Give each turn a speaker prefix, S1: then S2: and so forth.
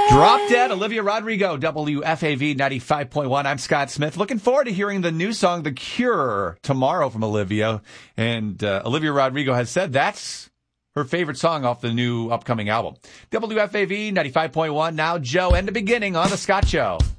S1: Drop Dead, Olivia Rodrigo, WFAV 95.1. I'm Scott Smith. Looking forward to hearing the new song, The Cure, tomorrow from Olivia. And Olivia Rodrigo has said that's her favorite song off the new upcoming album. WFAV 95.1. Now, Joe, and the beginning on The Scott Show.